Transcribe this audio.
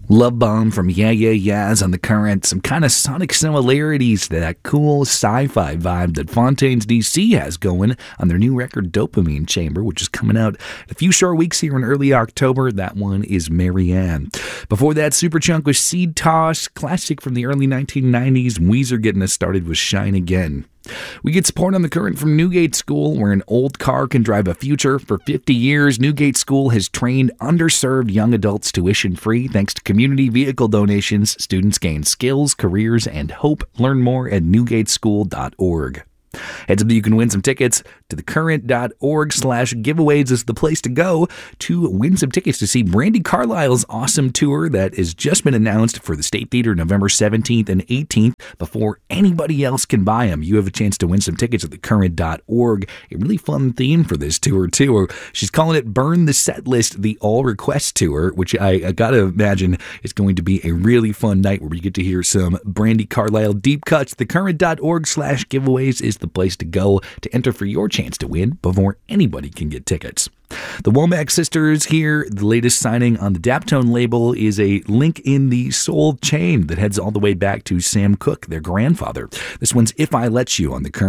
Love Bomb from Yeah Yeah Yeahs on The Current. Some kind of sonic similarities to that cool sci-fi vibe that Fontaines DC has going on their new record Dopamine Chamber, which is coming out in a few short weeks here in early October. That one is Marianne. Before that, Superchunk with Seed Toss, classic from the early 1990s. Weezer getting us started with Shine Again. We get support on The Current from Newgate School, where an old car can drive a future. For 50 years, Newgate School has trained underserved young adults tuition-free. Thanks to community vehicle donations, students gain skills, careers, and hope. Learn more at newgateschool.org. Heads up that you can win some tickets to thecurrent.org/giveaways is the place to go to win some tickets to see Brandi Carlile's awesome tour that has just been announced for the State Theater November 17th and 18th. Before anybody else can buy them, you have a chance to win some tickets at thecurrent.org. A really fun theme for this tour, too. She's calling it Burn the Set List, the All Request Tour, which I gotta imagine is going to be a really fun night where we get to hear some Brandi Carlile deep cuts. Thecurrent.org/giveaways is the place to go to enter for your chance to win before anybody can get tickets. The Womack Sisters here. The latest signing on the Daptone label is a link in the soul chain that heads all the way back to Sam Cooke, their grandfather. This one's If I Let You on The Current.